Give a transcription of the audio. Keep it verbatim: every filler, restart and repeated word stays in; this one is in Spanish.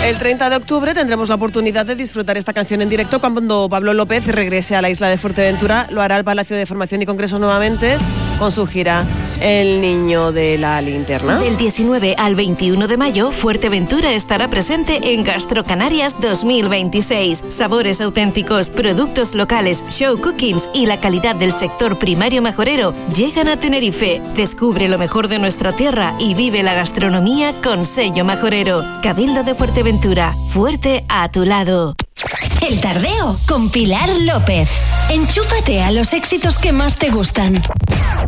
El treinta de octubre tendremos la oportunidad de disfrutar esta canción en directo cuando Pablo López regrese a la isla de Fuerteventura. Lo hará al Palacio de Formación y Congreso nuevamente con su gira El Niño de la Linterna. Del diecinueve al veintiuno de mayo, Fuerteventura estará presente en Gastrocanarias dos mil veintiséis. Sabores auténticos, productos locales, show cookings y la calidad del sector primario majorero llegan a Tenerife. Descubre lo mejor de nuestra tierra y vive la gastronomía con sello majorero. Cabildo de Fuerteventura, fuerte a tu lado. El Tardeo con Pilar López. Enchúfate a los éxitos que más te gustan.